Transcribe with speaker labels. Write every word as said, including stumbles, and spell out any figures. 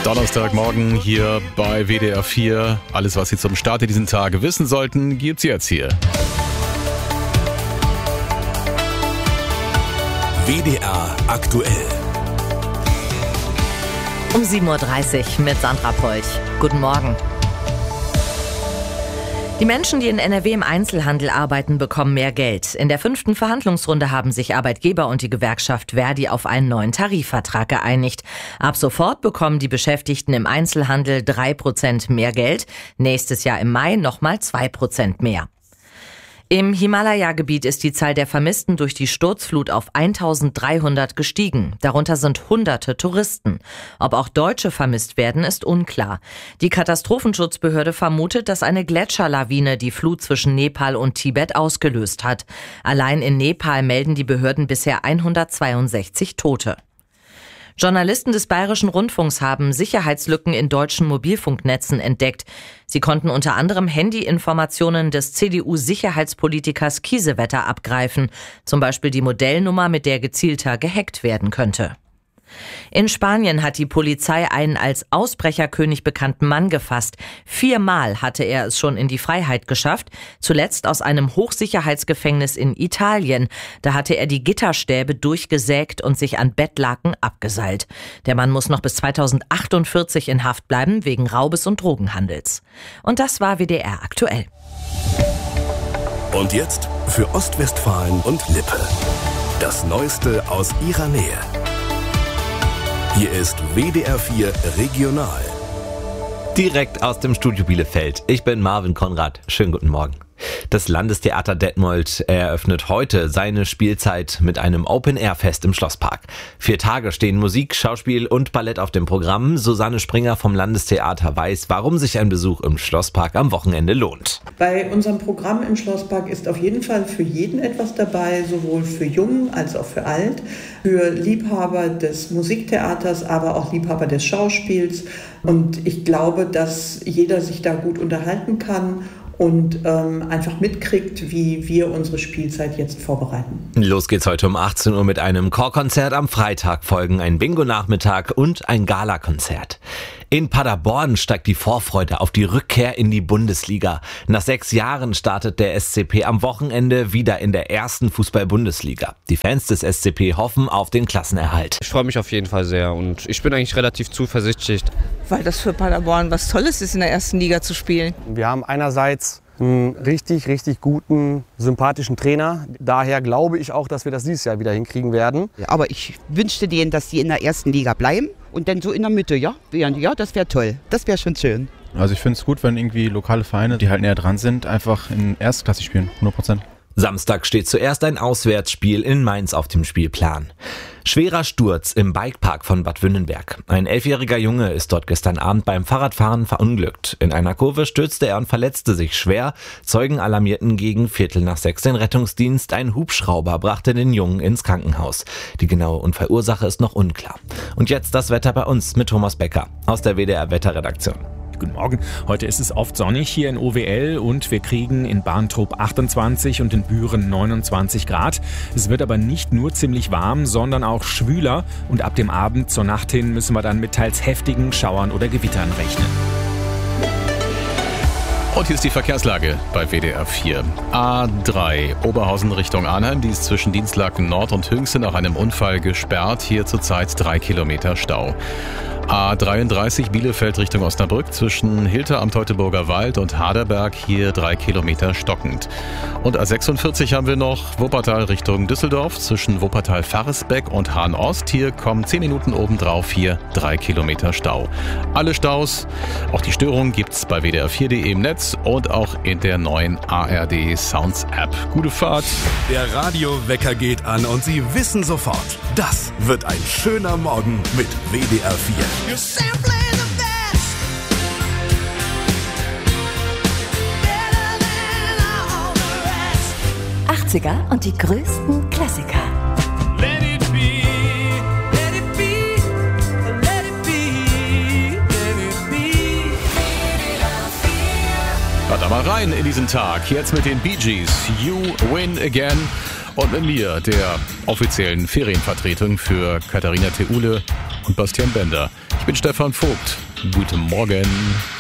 Speaker 1: Donnerstagmorgen hier bei W D R vier. Alles, was Sie zum Start diesen Tag wissen sollten, gibt's jetzt hier.
Speaker 2: W D R aktuell.
Speaker 3: Um sieben Uhr dreißig mit Sandra Polch. Guten Morgen. Die Menschen, die in N R W im Einzelhandel arbeiten, bekommen mehr Geld. In der fünften Verhandlungsrunde haben sich Arbeitgeber und die Gewerkschaft Verdi auf einen neuen Tarifvertrag geeinigt. Ab sofort bekommen die Beschäftigten im Einzelhandel drei Prozent mehr Geld. Nächstes Jahr im Mai nochmal zwei Prozent mehr. Im Himalaya-Gebiet ist die Zahl der Vermissten durch die Sturzflut auf eintausenddreihundert gestiegen. Darunter sind hunderte Touristen. Ob auch Deutsche vermisst werden, ist unklar. Die Katastrophenschutzbehörde vermutet, dass eine Gletscherlawine die Flut zwischen Nepal und Tibet ausgelöst hat. Allein in Nepal melden die Behörden bisher hundertzweiundsechzig Tote. Journalisten des Bayerischen Rundfunks haben Sicherheitslücken in deutschen Mobilfunknetzen entdeckt. Sie konnten unter anderem Handyinformationen des C D U-Sicherheitspolitikers Kiesewetter abgreifen, zum Beispiel die Modellnummer, mit der gezielter gehackt werden könnte. In Spanien hat die Polizei einen als Ausbrecherkönig bekannten Mann gefasst. Viermal hatte er es schon in die Freiheit geschafft, zuletzt aus einem Hochsicherheitsgefängnis in Italien. Da hatte er die Gitterstäbe durchgesägt und sich an Bettlaken abgeseilt. Der Mann muss noch bis zweitausendachtundvierzig in Haft bleiben wegen Raubes und Drogenhandels. Und das war W D R aktuell.
Speaker 2: Und jetzt für Ostwestfalen und Lippe. Das Neueste aus ihrer Nähe. Hier ist W D R vier Regional.
Speaker 4: Direkt aus dem Studio Bielefeld. Ich bin Marvin Konrad. Schönen guten Morgen. Das Landestheater Detmold eröffnet heute seine Spielzeit mit einem Open-Air-Fest im Schlosspark. Vier Tage stehen Musik, Schauspiel und Ballett auf dem Programm. Susanne Springer vom Landestheater weiß, warum sich ein Besuch im Schlosspark am Wochenende lohnt.
Speaker 5: Bei unserem Programm im Schlosspark ist auf jeden Fall für jeden etwas dabei, sowohl für Jung als auch für Alt, für Liebhaber des Musiktheaters, aber auch Liebhaber des Schauspiels. Und ich glaube, dass jeder sich da gut unterhalten kann und ähm, einfach mitkriegt, wie wir unsere Spielzeit jetzt vorbereiten.
Speaker 4: Los geht's heute um achtzehn Uhr mit einem Chorkonzert. Am Freitag folgen ein Bingo-Nachmittag und ein Gala-Konzert. In Paderborn steigt die Vorfreude auf die Rückkehr in die Bundesliga. Nach sechs Jahren startet der S C P am Wochenende wieder in der ersten Fußball-Bundesliga. Die Fans des S C P hoffen auf den Klassenerhalt.
Speaker 6: Ich freue mich auf jeden Fall sehr und ich bin eigentlich relativ zuversichtlich.
Speaker 7: Weil das für Paderborn was Tolles ist, in der ersten Liga zu spielen.
Speaker 8: Wir haben einerseits einen richtig, richtig guten, sympathischen Trainer. Daher glaube ich auch, dass wir das dieses Jahr wieder hinkriegen werden.
Speaker 9: Aber ich wünschte denen, dass die in der ersten Liga bleiben und dann so in der Mitte, ja, ja, das wäre toll. Das wäre schon schön.
Speaker 10: Also ich finde es gut, wenn irgendwie lokale Vereine, die halt näher dran sind, einfach in Erstklasse spielen, hundert Prozent.
Speaker 4: Samstag steht zuerst ein Auswärtsspiel in Mainz auf dem Spielplan. Schwerer Sturz im Bikepark von Bad Wünnenberg. Ein elfjähriger Junge ist dort gestern Abend beim Fahrradfahren verunglückt. In einer Kurve stürzte er und verletzte sich schwer. Zeugen alarmierten gegen Viertel nach sechs den Rettungsdienst. Ein Hubschrauber brachte den Jungen ins Krankenhaus. Die genaue Unfallursache ist noch unklar. Und jetzt das Wetter bei uns mit Thomas Becker aus der W D R Wetterredaktion.
Speaker 11: Guten Morgen. Heute ist es oft sonnig hier in O W L und wir kriegen in Barntrup achtundzwanzig und in Büren neunundzwanzig Grad. Es wird aber nicht nur ziemlich warm, sondern auch schwüler und ab dem Abend zur Nacht hin müssen wir dann mit teils heftigen Schauern oder Gewittern rechnen.
Speaker 1: Und hier ist die Verkehrslage bei W D R vier. A drei Oberhausen Richtung Arnheim, die ist zwischen Dienstlaken Nord und Hünxen nach einem Unfall gesperrt. Hier zurzeit drei Kilometer Stau. A dreiunddreißig Bielefeld Richtung Osnabrück zwischen Hilter am Teutoburger Wald und Haderberg, hier drei Kilometer stockend. Und A sechsundvierzig haben wir noch Wuppertal Richtung Düsseldorf zwischen Wuppertal-Faresbeck und Hahn-Ost. Hier kommen zehn Minuten obendrauf, hier drei Kilometer Stau. Alle Staus, auch die Störungen gibt's bei W D R vier punkt de im Netz und auch in der neuen A R D Sounds App. Gute Fahrt!
Speaker 2: Der Radiowecker geht an und Sie wissen sofort, das wird ein schöner Morgen mit W D R vier.
Speaker 3: achtziger und die größten Klassiker.
Speaker 12: Let it be, let it be, let it be, let it be.
Speaker 1: Hört da mal rein in diesen Tag. Jetzt mit den Bee Gees. You Win Again. Und mit mir, der offiziellen Ferienvertretung für Katharina Theule und Bastian Bender. Ich bin Stefan Vogt. Guten Morgen.